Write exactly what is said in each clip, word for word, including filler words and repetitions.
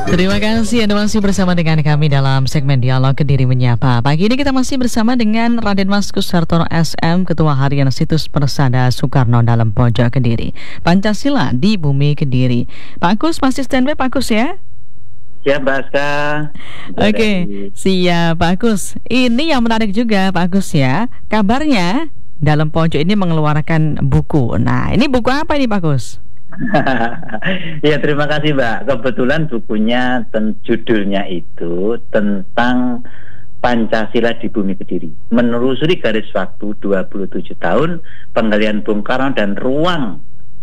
Terima kasih Anda masih bersama dengan kami dalam segmen Dialog Kediri Menyapa. Pagi ini kita masih bersama dengan Raden Mas Kusartono S M, Ketua Harian Situs Persada Soekarno dalam Pojok Kediri. Pancasila di Bumi Kediri. Pak Kus masih standby Pak Kus ya? Siap Mbak Aska. Oke, okay, siap Pak Kus. Ini yang menarik juga Pak Kus ya. Kabarnya dalam Pojok ini mengeluarkan buku. Nah, ini buku apa ini Pak Kus? Ya, terima kasih Mbak. Kebetulan bukunya ten, judulnya itu tentang Pancasila di Bumi Kediri, menelusuri garis waktu dua puluh tujuh tahun penggalian Bung Karno dan ruang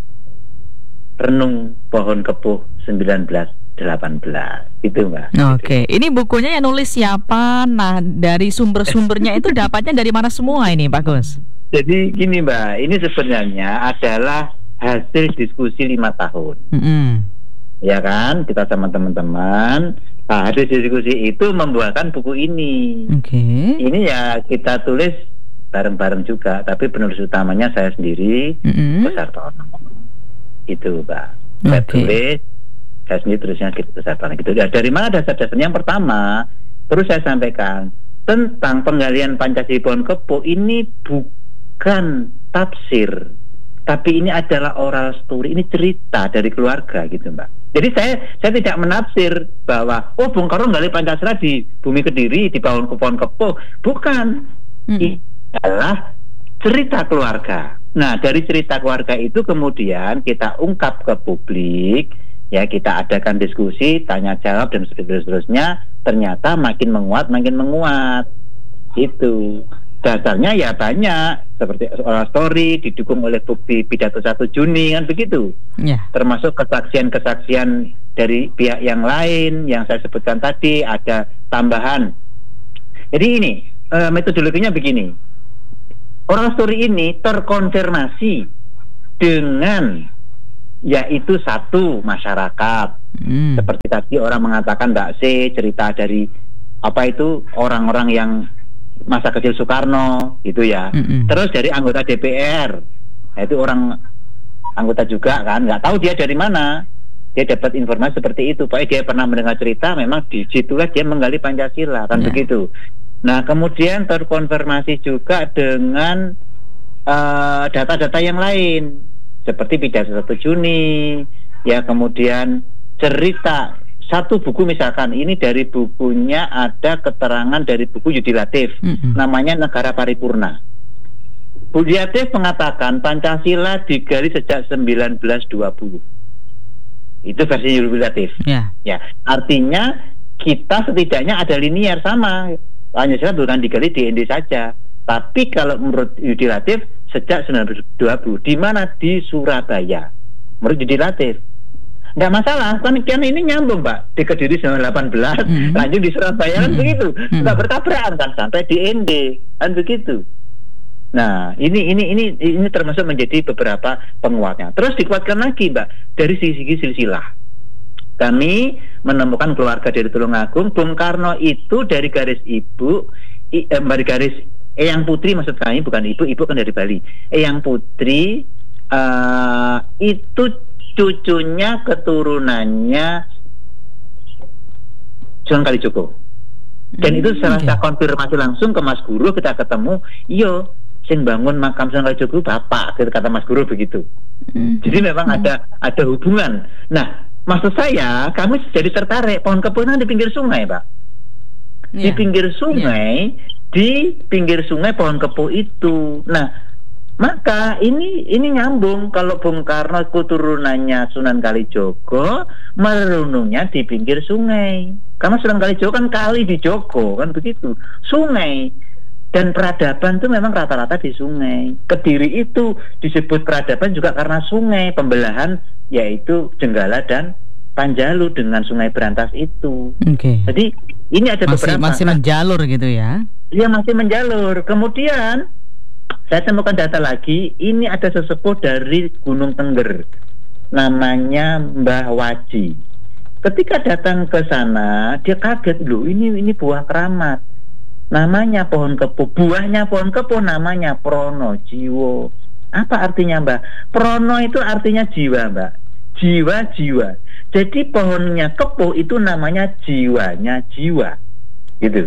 renung pohon kepuh sembilan belas delapan belas. Gitu Mbak. Oke, okay. Ini bukunya yang nulis siapa? Nah, dari sumber-sumbernya itu dapatnya dari mana semua ini Pak Gus? Jadi gini Mbak, ini sebenarnya adalah hasil diskusi lima tahun, mm-hmm. ya kan, kita sama teman-teman. Nah, hasil diskusi itu membuahkan buku ini. Okay. Ini ya kita tulis bareng-bareng juga, tapi penulis utamanya saya sendiri, mm-hmm. Kusartono. Itu, Mbak. Okay. Saya tulis, saya sendiri tulisnya Kusartono. Gitu. Ya, dari mana dasar-dasarnya? Yang pertama, terus saya sampaikan tentang penggalian Pancasila pohon kepuh ini bukan tafsir, tapi ini adalah oral story, ini cerita dari keluarga gitu Mbak. Jadi saya saya tidak menafsir bahwa oh Bung Karno gali Pancasila di Bumi Kediri, di pohon pohon kepuh, bukan. Hmm. Ini adalah cerita keluarga. Nah, dari cerita keluarga itu kemudian kita ungkap ke publik, ya kita adakan diskusi, tanya jawab dan seterusnya. Ternyata makin menguat, makin menguat. Itu. Dasarnya ya banyak, seperti oral story didukung oleh bukti pidato satu Juni kan begitu, yeah. Termasuk kesaksian-kesaksian dari pihak yang lain yang saya sebutkan tadi, ada tambahan. Jadi ini uh, metodologinya begini, oral story ini terkonfirmasi dengan yaitu satu masyarakat, mm. seperti tadi orang mengatakan Mbak C cerita dari apa itu orang-orang yang masa kecil Soekarno gitu ya. Mm-hmm. Terus dari anggota D P R, nah, itu orang anggota juga kan, nggak tahu dia dari mana dia dapat informasi seperti itu. Pokoknya dia pernah mendengar cerita, memang di situlah dia menggali Pancasila kan, yeah. Begitu. Nah kemudian terkonfirmasi juga dengan uh, data-data yang lain seperti pidato satu Juni, ya kemudian cerita. Satu buku misalkan, ini dari bukunya ada keterangan dari buku Yudi Latif, mm-hmm. namanya Negara Paripurna. Yudi Latif mengatakan Pancasila digali sejak seribu sembilan ratus dua puluh. Itu versi Yudi Latif. Yeah. Ya, artinya kita setidaknya ada linear sama. Pancasila bukan digali di N D saja, tapi kalau menurut Yudi Latif sejak seribu sembilan ratus dua puluh. Di mana? Di Surabaya. Menurut Yudi Latif. Nggak masalah, kan, kan ini nyambung Pak, di Kediri seribu sembilan ratus delapan belas, mm-hmm. lanjut di Surabaya kan, mm-hmm. begitu, nggak mm-hmm. bertabrakan kan sampai di N D kan begitu. Nah ini ini ini ini termasuk menjadi beberapa penguatnya. Terus dikuatkan lagi Mbak dari sisi silsilah. Kami menemukan keluarga dari Tulungagung, Bung Karno itu dari garis ibu, i, eh, dari garis Eyang Putri maksud kami, bukan ibu, ibu kan dari Bali. Eyang Putri uh, itu cucunya keturunannya Sunan Kalijogo. Dan hmm, itu setelah okay. saya konfirmasi langsung ke Mas Guru, kita ketemu, iyo sing bangun makam Sunan Kalijogo bapak, kata Mas Guru begitu. Hmm. Jadi memang hmm. ada ada hubungan. Nah, maksud saya kami jadi tertarik pohon kepuh di pinggir sungai, Pak. Yeah. Di pinggir sungai, yeah. di pinggir sungai pohon kepuh itu. Nah, maka ini ini nyambung kalau Bung Karno keturunannya Sunan Kalijogo, merenungnya di pinggir sungai. Karena Sunan Kalijogo kan kali di Jogo kan begitu, sungai. Dan peradaban itu memang rata-rata di sungai. Kediri itu disebut peradaban juga karena sungai, pembelahan yaitu Jenggala dan Panjalu dengan Sungai Berantas itu. Oke. Okay. Jadi ini ada masih, beberapa masih menjalur gitu ya? Iya masih menjalur. Kemudian saya temukan data lagi, ini ada sesepuh dari Gunung Tengger, namanya Mbah Waji. Ketika datang ke sana, dia kaget, loh ini ini buah keramat, namanya pohon kepuh, buahnya pohon kepuh namanya Prono Jiwo. Apa artinya Mbak? Prono itu artinya jiwa Mbak, jiwa-jiwa. Jadi pohonnya kepuh itu namanya jiwanya jiwa, gitu.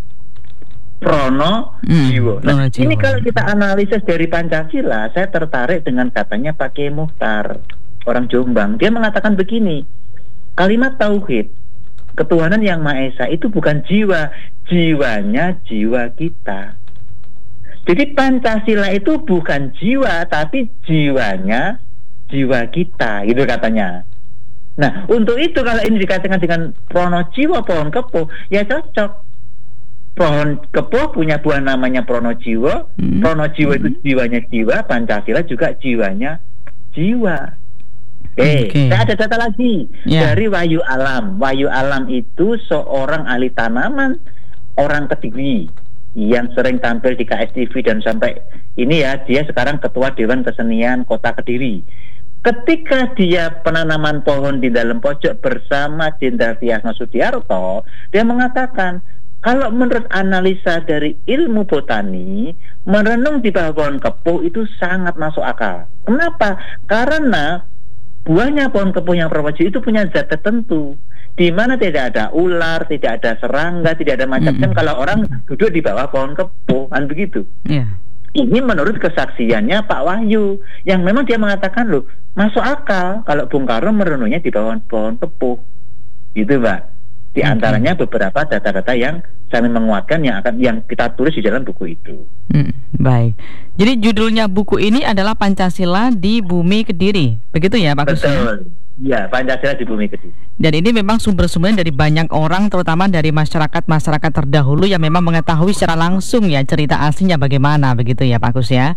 Prono hmm, jiwa. Nah, jiwa. Ini kalau kita analisis dari Pancasila, saya tertarik dengan katanya Pak Kiai Muchtar, orang Jombang. Dia mengatakan begini, kalimat tauhid, ketuhanan yang Maha Esa itu bukan jiwa, jiwanya jiwa kita. Jadi Pancasila itu bukan jiwa, tapi jiwanya jiwa kita, gitu katanya. Nah, untuk itu kalau ini dikatakan dengan prono jiwa, pohon kepuh, ya cocok. Pohon kepuh punya buah namanya prono jiwa, hmm. prono jiwa itu jiwanya jiwa, Pancasila juga jiwanya jiwa. Oke, okay. Saya ada data lagi yeah. dari Wahyu Alam. Wahyu Alam itu seorang ahli tanaman, orang Kediri yang sering tampil di K S T V dan sampai ini ya, dia sekarang ketua Dewan Kesenian Kota Kediri. Ketika dia penanaman pohon di dalam pojok bersama Jenderal Tiasno Sudiarto, dia mengatakan, kalau menurut analisa dari ilmu botani, merenung di bawah pohon kepuh itu sangat masuk akal. Kenapa? Karena buahnya pohon kepuh yang berwajib itu punya zat tertentu, di mana tidak ada ular, tidak ada serangga, tidak ada macam-macam. Mm-hmm. Kalau orang duduk di bawah pohon kepuh, kan begitu. Yeah. Ini menurut kesaksiannya Pak Wahyu, yang memang dia mengatakan loh, masuk akal kalau Bung Karno merenungnya di bawah pohon kepuh, gitu Mbak. Di antaranya hmm. beberapa data-data yang saling menguatkan yang akan yang kita tulis di dalam buku itu. Hmm, baik. Jadi judulnya buku ini adalah Pancasila di Bumi Kediri, begitu ya Pak Kus? Betul. Ya, Pancasila di Bumi Kediri. Dan ini memang sumber-sumbernya dari banyak orang, terutama dari masyarakat-masyarakat terdahulu yang memang mengetahui secara langsung ya cerita aslinya bagaimana, begitu ya Pak Kus ya?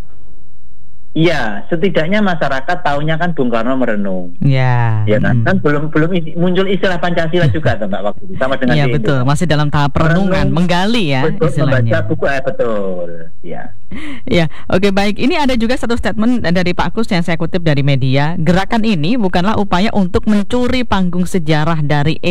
Iya, setidaknya masyarakat tahunya kan Bung Karno merenung. Ya. Ya kan? Hmm. Kan belum belum isi, muncul istilah Pancasila juga Mbak waktu itu sama dengan. Iya betul, Indo. Masih dalam tahap perenungan, menggali ya betul, istilahnya. Membaca buku eh, betul. Ya. Ya, oke baik. Ini ada juga satu statement dari Pak Kus yang saya kutip dari media. Gerakan ini bukanlah upaya untuk mencuri panggung sejarah dari